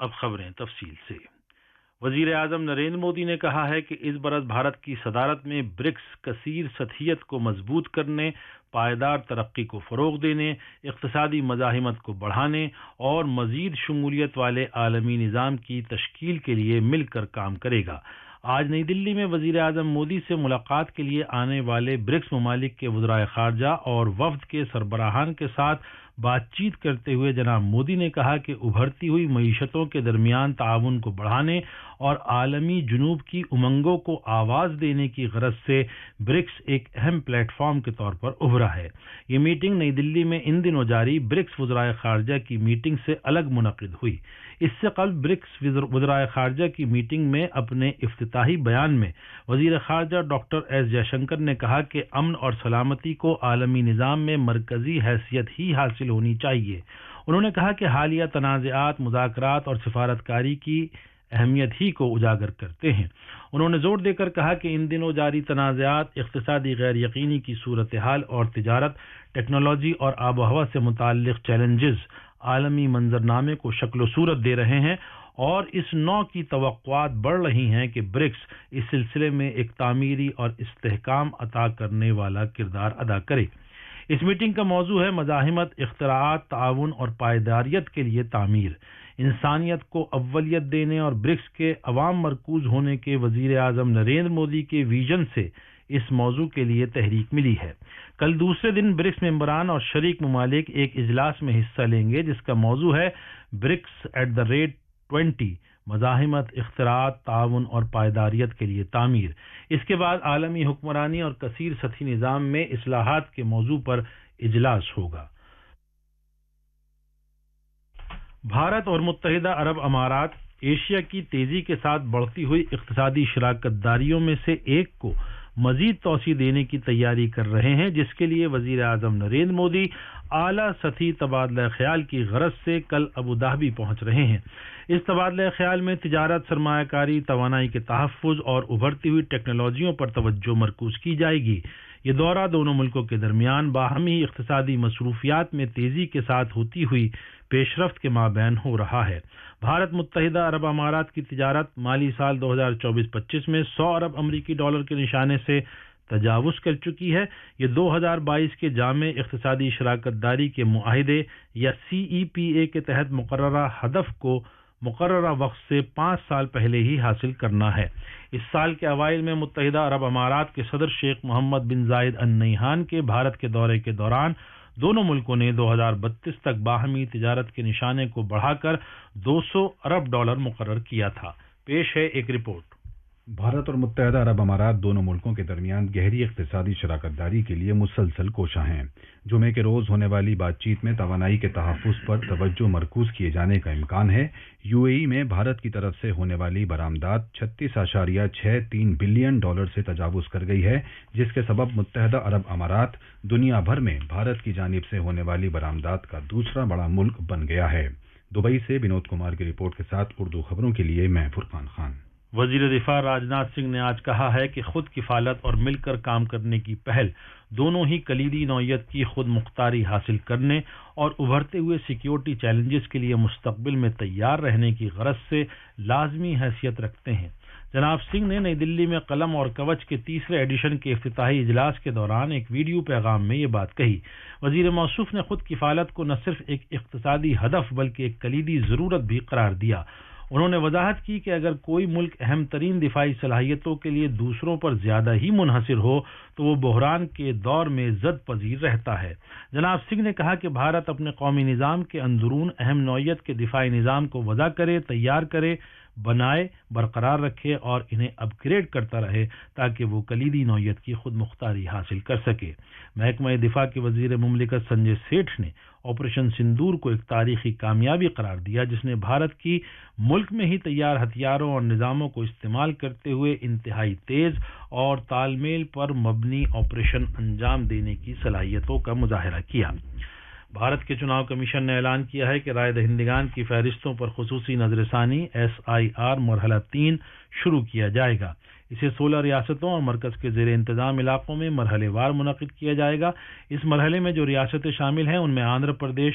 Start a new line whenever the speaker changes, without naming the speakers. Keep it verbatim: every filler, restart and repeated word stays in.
अब खबरें तफसील से। वजीर आजम नरेंद्र मोदी ने कहा है कि इस बरस भारत की सदारत में ब्रिक्स कसीर सतहियत को मजबूत करने, पायदार तरक्की को फरोग देने, इक्तिसादी मज़ाहिमत को बढ़ाने और मजीद शमूलियत वाले आलमी निज़ाम की तश्कील के लिए मिलकर काम करेगा। आज नई दिल्ली में वजीर आजम मोदी से मुलाकात के लिए आने वाले ब्रिक्स ममालिक के वज़राए ख़ारजा और वफ़द के सरबराहान के साथ बातचीत करते हुए जनाब मोदी ने कहा कि उभरती हुई मईशतों के दरमियान ताउन को बढ़ाने और आलमी जुनूब की उमंगों को आवाज़ देने की गरज से ब्रिक्स एक अहम प्लेटफॉर्म के तौर पर उभरा है। ये मीटिंग नई दिल्ली में इन दिनों जारी ब्रिक्स वज़राए ख़ारजा की मीटिंग से अलग मुनक़िद हुई। इससे कबल ब्रिक्स वज़राए ख़ारजा की मीटिंग में अपने इफ्तिताही बयान में वज़ीर ख़ारजा डॉक्टर एस जयशंकर ने कहा कि अमन और सलामती को आलमी निज़ाम में मरकज़ी हैसियत ही हासिल होनी चाहिए। उन्होंने कहा कि हालिया तनाज़ात, मुज़ाकरात और सिफारतकारी की अहमियत ही को उजागर करते हैं। उन्होंने जोर देकर कहा कि इन दिनों जारी तनाज़ात, इक़्तिसादी गैर यकीनी की सूरत हाल और तिजारत, टेक्नोलॉजी और आब व हवा से मुताल्लिक़ चैलेंजेस आलमी मंजरनामे को शक्ल सूरत दे रहे हैं और इस नौ की तवक्कुआत बढ़ रही हैं कि ब्रिक्स इस सिलसिले में एक तामीरी और इस्तेहकाम अता करने वाला किरदार अदा करे। इस मीटिंग का मौजू है मज़ाहिमत, इख्तिराआत, ताउन और पायदारियत के लिए तामीर। इंसानियत को अव्वलियत देने और ब्रिक्स के अवाम मरकूज होने के वजीर आजम नरेंद्र मोदी के विजन से इस मौजू के लिए तहरीक मिली है। कल दूसरे दिन ब्रिक्स मेंबरान और शरीक ममालिक एक इजलास में हिस्सा लेंगे जिसका मौजू है BRICS at the rate twenty, मज़ाहिमत, इख्तिराआत, ताउन और पायदारियत के लिए तामीर। इसके बाद आलमी हुक्मरानी और कसीर सतही निज़ाम में इस्लाहात के मौजू पर इजलास होगा। भारत और मुत्तहिदा अरब अमारात एशिया की तेजी के साथ बढ़ती हुई इक़्तिसादी शराकतदारियों में से एक को मजीद तौसी देने की तैयारी कर रहे हैं, जिसके लिए वजीर आजम नरेंद्र मोदी आला सतही तबादला ख्याल की गरज से कल अबू धाबी पहुंच रहे हैं। इस तबादला ख्याल में तिजारत, सरमायाकारी, तवानाई के तहफ़्फ़ुज़ और उभरती हुई टेक्नोलॉजियों पर तवज्जो मरकूज की जाएगी। ये दौरा दोनों मुल्कों के दरमियान बाहमी इक़्तिसादी मसरूफियात में तेज़ी के साथ होती हुई पेशरफ्त के माबैन हो रहा है। भारत मुत्तहिदा अरब अमारात की तिजारत माली साल दो हज़ार चौबीस पच्चीस में सौ अरब अमरीकी डॉलर के निशाने से तजावुज़ कर चुकी है। ये दो हज़ार बाईस के जामे इक़्तिसादी शराकतदारी के मुआहिदे या सी ई पी ए के तहत मुकर्ररा हदफ को मुकर्ररा वक्त से पाँच साल पहले ही हासिल करना है। इस साल के अवाइल में मुत्तहिदा अरब अमारात के सदर शेख मोहम्मद बिन जायद अल नह्यान के भारत के दौरे के दौरान दोनों मुल्कों ने दो हज़ार बत्तीस तक बाहमी तिजारत के निशाने को बढ़ाकर दो सौ अरब डॉलर मुकर्रर किया था। पेश है एक रिपोर्ट।
भारत और मुत्तहिदा अरब अमारात दोनों मुल्कों के दरमियान गहरी इक़्तिसादी शराकतदारी के लिए मुसलसल कोशां हैं। जुमे के रोज़ होने वाली बातचीत में तवानाई के तहफ़्फ़ुज़ पर तवज्जो मरकूज किए जाने का इम्कान है। यूएई में भारत की तरफ से होने वाली बरामदात छत्तीस आशारिया छः तीन बिलियन डॉलर से तजावुज़ कर गई है, जिसके सबब मुत्तहिदा अरब अमारात दुनिया भर में भारत की जानिब से होने वाली बरामदात का दूसरा बड़ा मुल्क बन गया है। दुबई से विनोद कुमार की रिपोर्ट के साथ उर्दू खबरों के लिए मैं फुरकान खान।
वजीर दिफा राजनाथ सिंह ने आज कहा है कि खुद किफालत और मिलकर काम करने की पहल दोनों ही कलीदी नौयत की खुद मुख्तारी हासिल करने और उभरते हुए सिक्योरिटी चैलेंजेस के लिए मुस्तकबिल में तैयार रहने की गरज से लाजमी हैसियत रखते हैं। जनाब सिंह ने नई दिल्ली में कलम और कवच के तीसरे एडिशन के इफ्तिताही इजलास के दौरान एक वीडियो पैगाम में ये बात कही। वजीर मौसूफ ने खुद किफालत को न सिर्फ एक इक़्तिसादी हदफ बल्कि एक कलीदी ज़रूरत भी करार दिया। उन्होंने वजाहत की कि अगर कोई मुल्क अहम तरीन दिफाई सलाहियतों के लिए दूसरों पर ज्यादा ही मुनहसिर हो तो वो बहरान के दौर में जद पजीर रहता है। जनाब सिंह ने कहा कि भारत अपने कौमी निज़ाम के अंदरून अहम नौयत के दिफाई निज़ाम को वज़ा करे, तैयार करे, बनाए, बरकरार रखे और इन्हें अपग्रेड करता रहे ताकि वो कलीदी नौयत की खुद मुख्तारी हासिल कर सके। महकमा दिफा के वजीर मुमलिकत संजय सेठ ने ऑपरेशन सिंदूर को एक तारीखी कामयाबी करार दिया, जिसने भारत की मुल्क में ही तैयार हथियारों और निज़ामों को इस्तेमाल करते हुए इंतहाई तेज़ और तालमेल पर मबनी ऑपरेशन अंजाम देने की सलाहियतों का मुजाहरा किया। भारत के चुनाव कमीशन ने ऐलान किया है कि राय दहिंदगान की फहरिस्तों पर खुसूसी नजरसानी एस आई आर मरहला तीन शुरू किया जाएगा। इसे सोलह रियासतों और मरकज के ज़ेर इंतजाम इलाकों में मरहलेवार मुनक़िद किया जाएगा। इस मरहले में जो रियासतें शामिल हैं उनमें आंध्र प्रदेश,